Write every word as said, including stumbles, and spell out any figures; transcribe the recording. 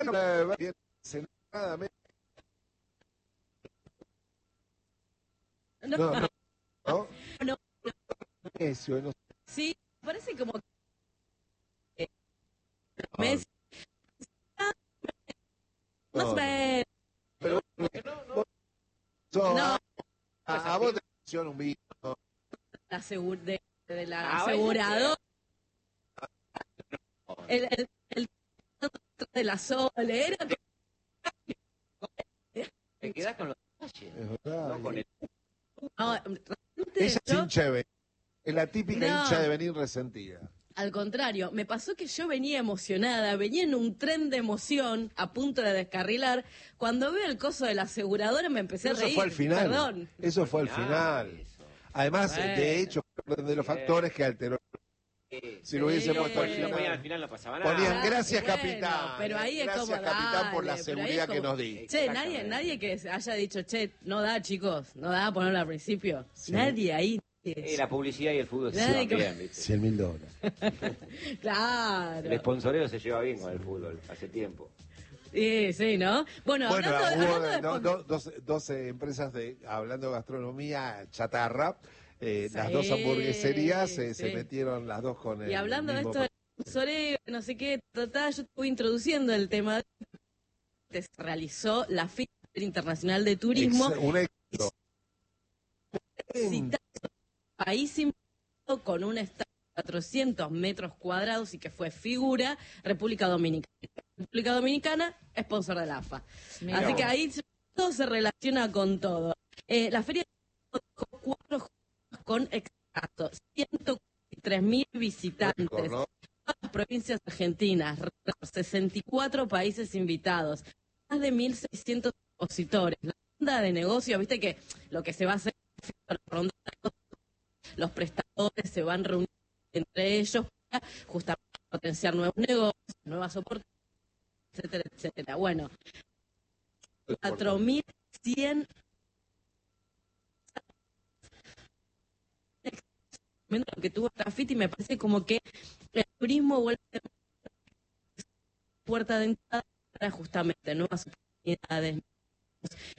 bien, senadamente. No, No, no, no. no, Eso, no. sí, parece como que Ah, Messi, más no, o no. menos, Pero vos sos- no, a, a vos te funciona un vino. la asegu- de, de la Ah, aseguradora, el, el, el de la Sole, era que Te quedás con los detalles, Es verdad. no con el... no, realmente Ella es yo- hincha de venir. Es la típica No. hincha de venir resentida. al contrario, me pasó que yo venía emocionada, venía en un tren de emoción a punto de descarrilar. Cuando veo el coso de la aseguradora me empecé Pero a eso reír. fue al final. Perdón. Eso fue al Final, final. eso. Además, Bueno. de hecho, fue uno de los factores que alteró. Sí, Si lo hubiese Sí. puesto al Si lo ponían al final. final no pasaba nada. Ponían, Claro, gracias bueno, capitán. pero ahí es gracias como, capitán por la dale, pero ahí seguridad es que como- nos di. Che, nadie, Exactamente. nadie que haya dicho, che, no da, chicos, no da ponerlo al principio. Sí. Nadie ahí. Eh, la publicidad y el fútbol se Nadie llevan que- bien, ¿viste? cien mil dólares. Claro. El sponsoreo se lleva bien con el fútbol, hace tiempo. Sí, sí, ¿no? Bueno, Bueno, hablando, de- hubo hablando de do- spon- do- dos, dos, eh, empresas de, hablando de gastronomía chatarra, eh, las Sí, dos hamburgueserías eh, se sí. metieron las dos con el Y hablando de mismo esto de sponsoreo, no sé qué, total, yo estuve introduciendo el tema. De, se realizó la Feria Internacional de Turismo. Ex- un éxito. Citado, país invitado con un estadio de cuatrocientos metros cuadrados y que fue figura, República Dominicana. República Dominicana, sponsor de la A F A. Mirá Así que vos. ahí todo se relaciona con todo. Eh, la feria dejó cuatro jornadas con exactos ciento tres mil visitantes. Récord, ¿no? Todas las provincias argentinas, sesenta y cuatro países invitados, más de mil seiscientos expositores. La ronda de negocio, viste que lo que se va a hacer, la ronda de negocio, los prestadores se van reuniendo entre ellos para justamente potenciar nuevos negocios, nuevas oportunidades, etcétera, etcétera. Bueno, cuatro mil cien lo que tuvo Graffiti, me parece como que el turismo vuelve a ser puerta de entrada para justamente nuevas oportunidades,